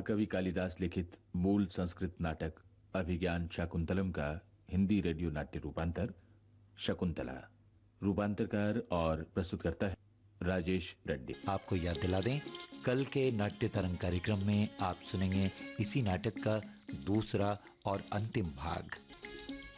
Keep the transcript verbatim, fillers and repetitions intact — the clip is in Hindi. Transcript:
महाकवि कालिदास लिखित मूल संस्कृत नाटक अभिज्ञान शाकुंतलम का हिंदी रेडियो नाट्य रूपांतर शकुंतला। रूपांतरकार और प्रस्तुतकर्ता है राजेश रेड्डी। आपको याद दिला दें, कल के नाट्य तरंग कार्यक्रम में आप सुनेंगे इसी नाटक का दूसरा और अंतिम भाग।